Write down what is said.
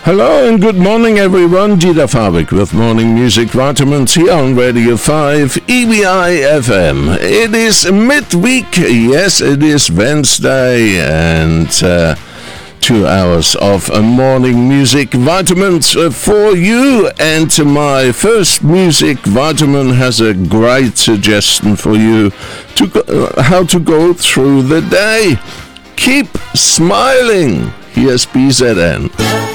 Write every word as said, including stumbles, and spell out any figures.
Hello and good morning everyone, Dieter Fabik with Morning Music Vitamins here on Radio five E B I F M. It is midweek, yes it is Wednesday, and uh, two hours of uh, Morning Music Vitamins uh, for you. And my first music vitamin has a great suggestion for you to go, uh, how to go through the day. Keep smiling. Here's B Z N.